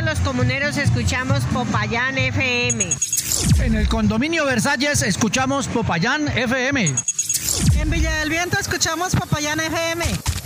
los comuneros escuchamos Popayán FM. En el condominio Versalles escuchamos Popayán FM. En Villa del Viento escuchamos Popayán FM.